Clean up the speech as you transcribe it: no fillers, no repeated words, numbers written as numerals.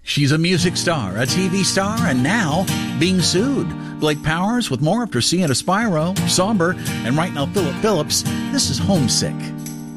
She's a music star, a TV star, and now being sued. Blake Powers with more after seeing a Spyro, Somber, and right now Philip Phillips. This is Homesick.